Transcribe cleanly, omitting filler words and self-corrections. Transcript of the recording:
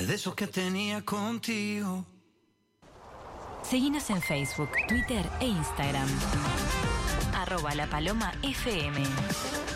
de esos que tenía contigo. Seguinos en Facebook, Twitter e Instagram. @lapalomafm.